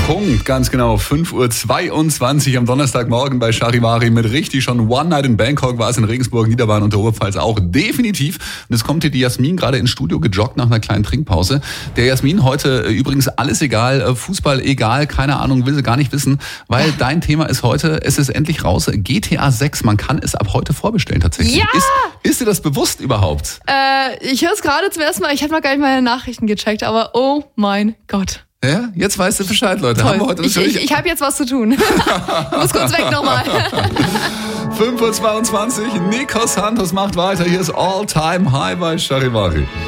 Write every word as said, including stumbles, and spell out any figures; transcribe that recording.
Punkt, ganz genau, fünf Uhr zweiundzwanzig am Donnerstagmorgen bei Charivari mit richtig schon One Night in Bangkok war es in Regensburg, Niederbayern und der Oberpfalz auch definitiv. Und es kommt hier die Jasmin gerade ins Studio gejoggt nach einer kleinen Trinkpause. Der Jasmin heute äh, übrigens alles egal, Fußball egal, keine Ahnung, will sie gar nicht wissen, weil dein Thema ist heute, es ist endlich raus, G T A sechs, man kann es ab heute vorbestellen tatsächlich. Ja! Ist, ist dir das bewusst überhaupt? Äh, ich höre es gerade zum ersten Mal, ich habe mal gar nicht meine Nachrichten gecheckt, aber oh mein Gott. Ja, jetzt weißt du Bescheid, Leute. Toll. Haben wir heute ich ich, ich habe jetzt was zu tun. Muss kurz weg nochmal. fünf Uhr zweiundzwanzig, Nikos Santos macht weiter. Hier ist All Time High bei Charivari.